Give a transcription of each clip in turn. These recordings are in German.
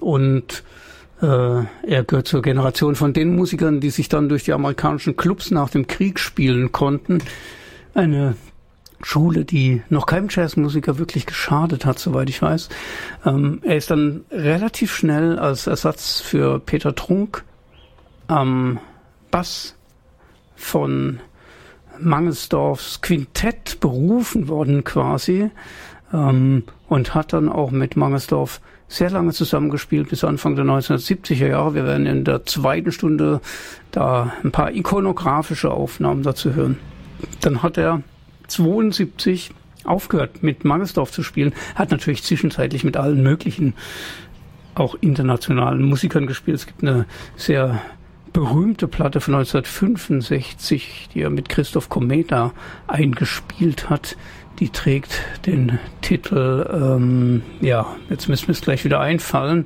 Und er gehört zur Generation von den Musikern, die sich dann durch die amerikanischen Clubs nach dem Krieg spielen konnten. Eine Schule, die noch keinem Jazzmusiker wirklich geschadet hat, soweit ich weiß. Er ist dann relativ schnell als Ersatz für Peter Trunk am Bass von Mangelsdorffs Quintett berufen worden quasi, und hat dann auch mit Mangelsdorff sehr lange zusammengespielt, bis Anfang der 1970er Jahre. Wir werden in der zweiten Stunde da ein paar ikonografische Aufnahmen dazu hören. Dann hat er 1972 aufgehört, mit Mangelsdorff zu spielen, hat natürlich zwischenzeitlich mit allen möglichen, auch internationalen Musikern gespielt. Es gibt eine sehr berühmte Platte von 1965, die er mit Christoph Kometa eingespielt hat. Die trägt den Titel, jetzt müssen wir es gleich wieder einfallen,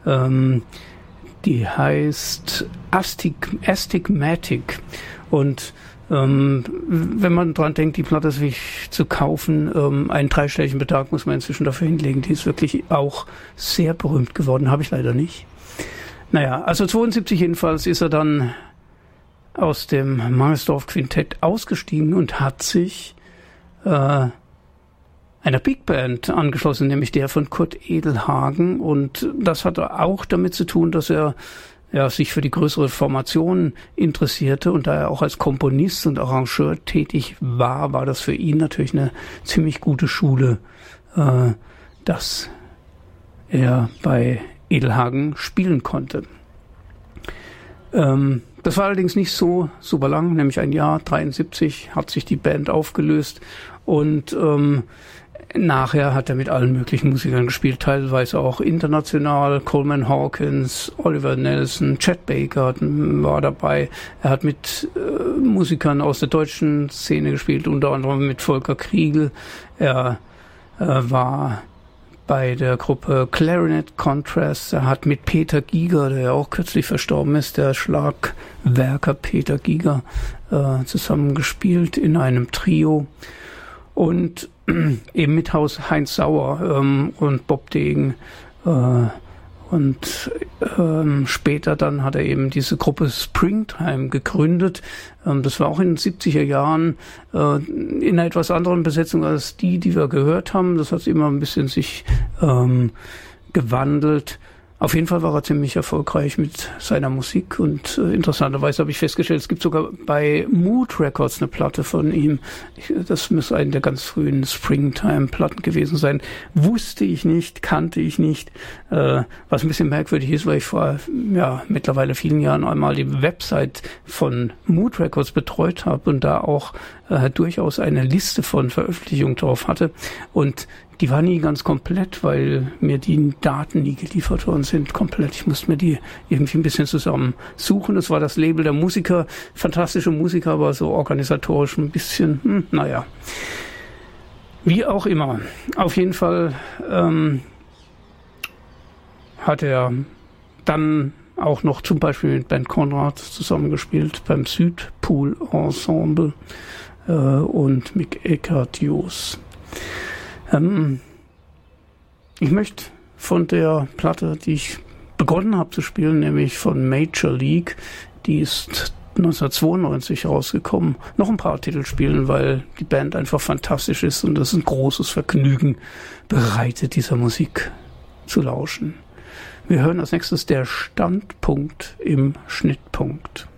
die heißt Astigmatic. Und wenn man dran denkt, die Platte sich zu kaufen, einen dreistelligen Betrag muss man inzwischen dafür hinlegen. Die ist wirklich auch sehr berühmt geworden, habe ich leider nicht. Naja, also 1972 jedenfalls ist er dann aus dem Mangelsdorff-Quintett ausgestiegen und hat sich einer Big Band angeschlossen, nämlich der von Kurt Edelhagen. Und das hatte auch damit zu tun, dass er sich für die größere Formation interessierte, und da er auch als Komponist und Arrangeur tätig war, war das für ihn natürlich eine ziemlich gute Schule, dass er bei Edelhagen spielen konnte. Das war allerdings nicht so super lang, nämlich ein Jahr, 1973 hat sich die Band aufgelöst, und nachher hat er mit allen möglichen Musikern gespielt, teilweise auch international. Coleman Hawkins, Oliver Nelson, Chet Baker war dabei. Er hat mit Musikern aus der deutschen Szene gespielt, unter anderem mit Volker Kriegel. Er war bei der Gruppe Clarinet Contrast. Er hat mit Peter Giger, der ja auch kürzlich verstorben ist, der Schlagwerker Peter Giger, zusammengespielt in einem Trio. Und eben mit Heinz Sauer und Bob Degen. Und später dann hat er eben diese Gruppe Springtime gegründet. Das war auch in den 70er Jahren in einer etwas anderen Besetzung als die wir gehört haben. Das hat immer ein bisschen sich gewandelt. Auf jeden Fall war er ziemlich erfolgreich mit seiner Musik, und interessanterweise habe ich festgestellt, es gibt sogar bei Mood Records eine Platte von ihm. Das muss eine der ganz frühen Springtime-Platten gewesen sein. Wusste ich nicht, kannte ich nicht. Was ein bisschen merkwürdig ist, weil ich vor mittlerweile vielen Jahren einmal die Website von Mood Records betreut habe und da auch durchaus eine Liste von Veröffentlichungen drauf hatte. Und die war nie ganz komplett, weil mir die Daten nie geliefert worden sind komplett. Ich musste mir die irgendwie ein bisschen zusammensuchen. Das war das Label der Musiker, fantastische Musiker, aber so organisatorisch ein bisschen, Wie auch immer. Auf jeden Fall hat er dann auch noch zum Beispiel mit Ben Conrad zusammengespielt beim Südpool Ensemble und Mick Eckert-Jos. Ich möchte von der Platte, die ich begonnen habe zu spielen, nämlich von Major League, die ist 1992 rausgekommen, noch ein paar Titel spielen, weil die Band einfach fantastisch ist und es ein großes Vergnügen bereitet, dieser Musik zu lauschen. Wir hören als nächstes der Standpunkt im Schnittpunkt.